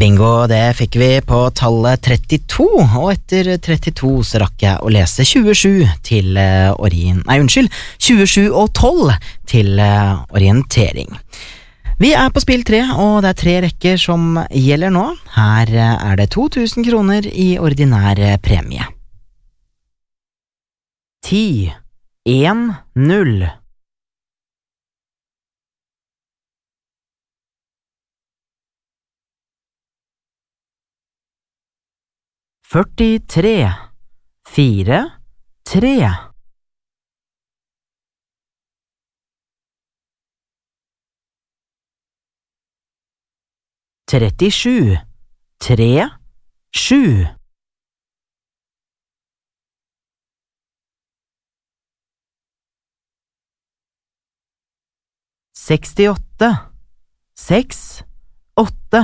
Bingo, det fikk vi på tallet 32, og etter 32 så rakk jeg å lese 27 til 27 og 12 til orientering. Vi er på spill 3, og det er 3 rekker som gjelder nå. Her er det 2000 kroner i ordinær premie. 10, 1, 0. 43, 4, 3. 37, 3, 7. 68, 6, 8.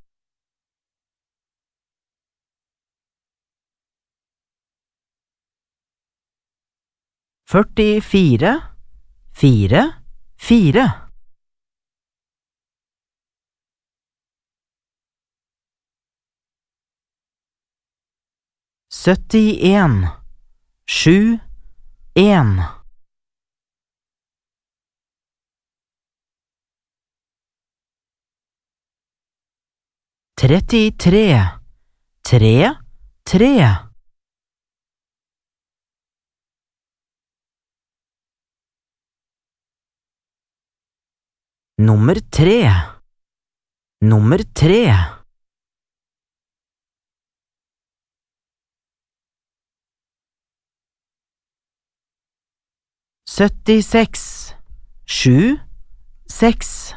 44, 4, 4. 71, 7, 1. 33, 3, 3. 3, 3. 76, 7, 6.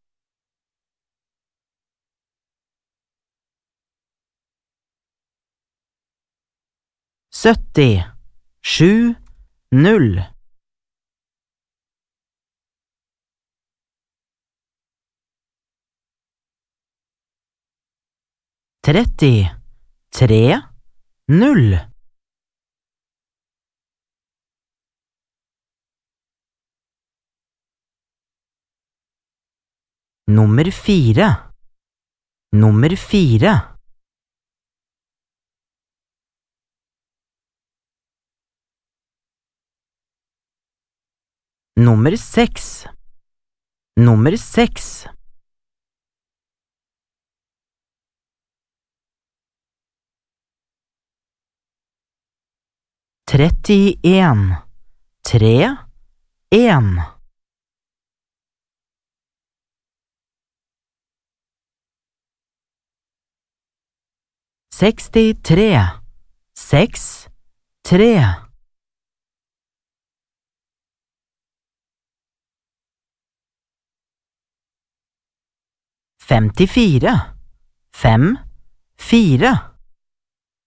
70, 7, 0. 30, 3, 0. 4, 4. 6, 6. 31, 3, 1. 63, 6, 3. 54, 5, 4.